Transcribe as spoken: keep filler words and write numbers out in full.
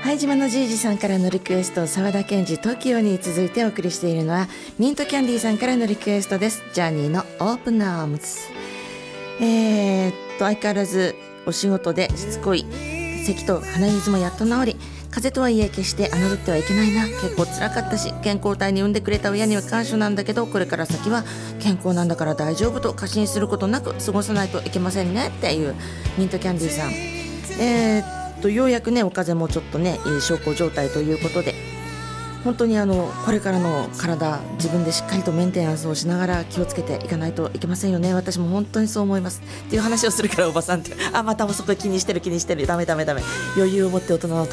はい島のじいじさんからのリクエスト、沢田研二 トキオ に続いてお送りしているのはミントキャンディーさんからのリクエストです。ジャーニーのオープンアームズ。えー、っと相変わらずお仕事でしつこい咳と鼻水もやっと治り、風邪とはいえ決して侮ってはいけないな。結構辛かったし、健康体に産んでくれた親には感謝なんだけど、これから先は健康なんだから大丈夫と過信することなく過ごさないといけませんねっていうミントキャンディーさん。えーっとようやくねお風邪もちょっとね小康状態ということで、本当にあのこれからの体自分でしっかりとメンテナンスをしながら気をつけていかないといけませんよね。私も本当にそう思いますっていう話をするから、おばさんってあまたそこ気にしてる気にしてるダメダメダメ、余裕を持って大人の